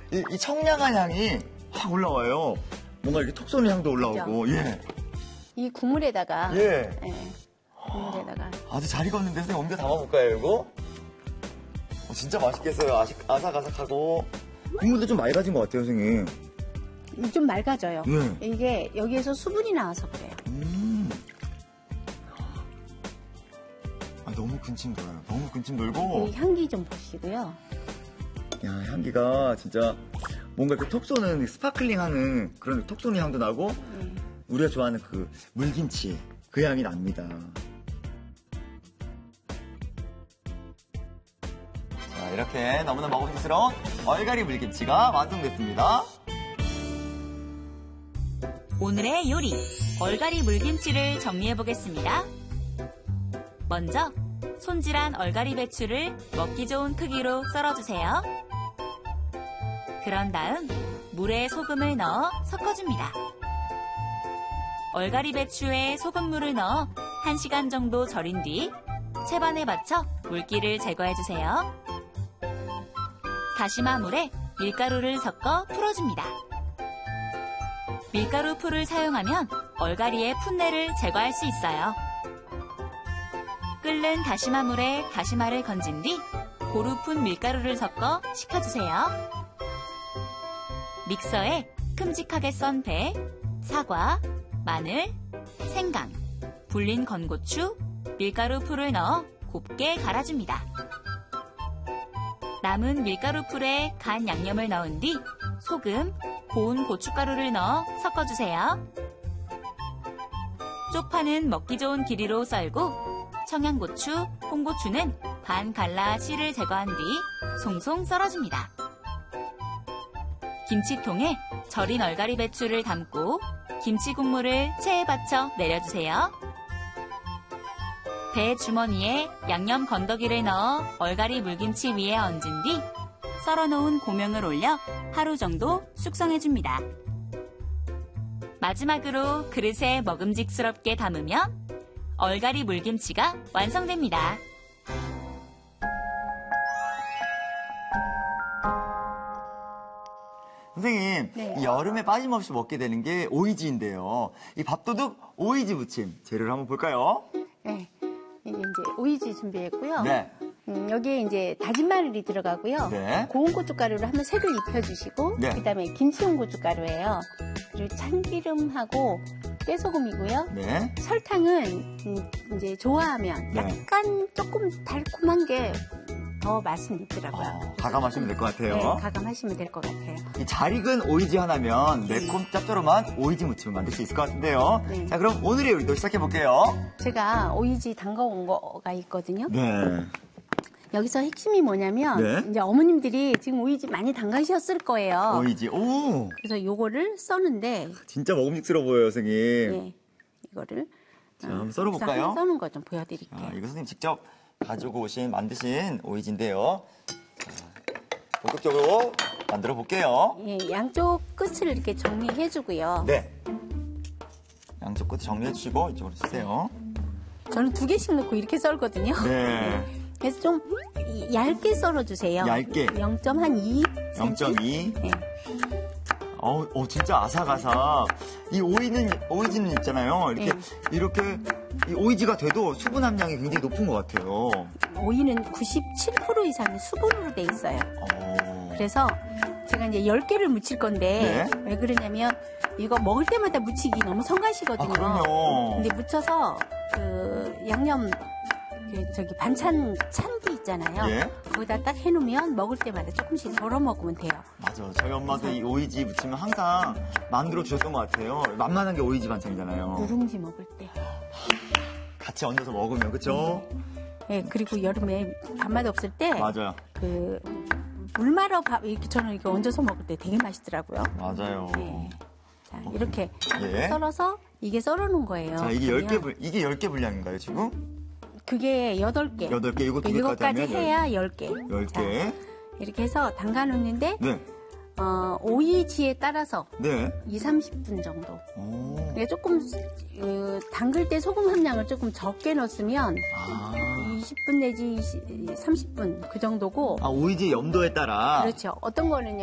이 청량한 향이 확 올라와요. 뭔가 이렇게 톡 쏘는 향도 올라오고. 그렇죠? 예. 이 국물에다가. 예. 국물에다가. 아주 잘 익었는데 선생님 옮겨 담아볼까요, 이거? 진짜 맛있겠어요. 아삭아삭하고. 국물도 좀 맑아진 것 같아요, 선생님. 좀 맑아져요. 예. 이게 여기에서 수분이 나와서 그래요. 너무 군침 돌아요. 너무 군침 돌고. 이 향기 좀 보시고요. 야, 향기가 진짜 뭔가 이렇게 톡 쏘는 스파클링 하는 그런 톡 쏘는 향도 나고, 우리가 좋아하는 그 물김치, 그 향이 납니다. 자, 이렇게 너무나 먹음직스러운 얼갈이 물김치가 완성됐습니다. 오늘의 요리, 얼갈이 물김치를 정리해보겠습니다. 먼저 손질한 얼갈이 배추를 먹기 좋은 크기로 썰어주세요. 그런 다음 물에 소금을 넣어 섞어줍니다. 얼갈이 배추에 소금물을 넣어 1시간 정도 절인 뒤 채반에 받쳐 물기를 제거해주세요. 다시마 물에 밀가루를 섞어 풀어줍니다. 밀가루 풀을 사용하면 얼갈이의 풋내를 제거할 수 있어요. 끓는 다시마 물에 다시마를 건진 뒤 고루 푼 밀가루를 섞어 식혀주세요. 믹서에 큼직하게 썬 배, 사과, 마늘, 생강, 불린 건고추, 밀가루 풀을 넣어 곱게 갈아줍니다. 남은 밀가루 풀에 간 양념을 넣은 뒤 소금, 고운 고춧가루를 넣어 섞어주세요. 쪽파는 먹기 좋은 길이로 썰고 청양고추, 홍고추는 반 갈라 씨를 제거한 뒤 송송 썰어줍니다. 김치통에 절인 얼갈이 배추를 담고 김치 국물을 체에 받쳐 내려주세요. 배 주머니에 양념 건더기를 넣어 얼갈이 물김치 위에 얹은 뒤 썰어놓은 고명을 올려 하루 정도 숙성해줍니다. 마지막으로 그릇에 먹음직스럽게 담으면 얼갈이 물김치가 완성됩니다. 선생님, 네. 이 여름에 빠짐없이 먹게 되는 게 오이지인데요. 이 밥도둑 오이지 무침 재료를 한번 볼까요? 네. 이게 이제 오이지 준비했고요. 네. 여기에 이제 다진 마늘이 들어가고요. 네. 고운 고춧가루를 한번 색을 입혀주시고, 네. 그다음에 김치용 고춧가루예요. 그리고 참기름하고 깨소금이고요. 네. 설탕은 이제 좋아하면 네. 약간 조금 달콤한 게 더 맛은 있더라고요. 가감하시면 될 것 같아요. 네, 가감하시면 될 것 같아요. 이 잘 익은 오이지 하나면 매콤 짭조름한 오이지 무침을 만들 수 있을 것 같은데요. 네. 자, 그럼 오늘의 요리도 시작해 볼게요. 제가 오이지 담가온 거가 있거든요. 네. 여기서 핵심이 뭐냐면 네. 이제 어머님들이 지금 오이지 많이 담가셨을 거예요. 오이지. 오, 그래서 요거를 써는데 진짜 먹음직스러워 보여요, 선생님. 네, 이거를 자, 한번 썰어볼까요? 써는 거 좀 보여드릴게요. 이거 선생님 직접 가지고 만드신 오이지인데요. 자, 본격적으로 만들어 볼게요. 예, 양쪽 끝을 이렇게 정리해주고요. 네. 양쪽 끝 정리해 주시고 이쪽으로 주세요. 저는 2개씩 넣고 이렇게 썰거든요. 네. 그래서 좀 얇게 썰어주세요. 얇게. 0.2. 0.2. 네. 진짜 아삭아삭. 이 오이지는 있잖아요. 이렇게 이 오이지가 돼도 수분 함량이 굉장히 높은 것 같아요. 오이는 97% 이상이 수분으로 돼 있어요. 그래서 제가 이제 10개를 무칠 건데 네. 왜 그러냐면 이거 먹을 때마다 무치기 너무 성가시거든요. 그럼요. 근데 무쳐서 그 양념 반찬 찬기 있잖아요. 예. 거기다 딱 해놓으면 먹을 때마다 조금씩 덜어 먹으면 돼요. 맞아. 저희 엄마도 이 오이지 무치면 항상 만들어 주셨던 것 같아요. 만만한 게 오이지 반찬이잖아요. 누룽지 먹을 때. 같이 얹어서 먹으면, 그쵸? 네, 그리고 여름에 밥맛 없을 때 맞아요. 그 물말어 밥 이렇게 저는 이렇게 얹어서 먹을 때 되게 맛있더라고요. 맞아요. 네. 자, 이렇게 예. 썰어서 이게 썰어놓은 거예요. 자, 이게 그러면 10개 분량인가요, 지금? 그게 8개. 8개, 이거 2개까지 이거까지 하면 해야 10개. 10개. 이렇게 해서 담가놓는데 네. 오이지에 따라서 네. 2, 30분 정도. 오. 이게 조금 담글 때 소금 함량을 조금 적게 넣었으면 20분 내지 30분 그 정도고. 오이지 염도에 따라. 그렇죠. 어떤 거는요.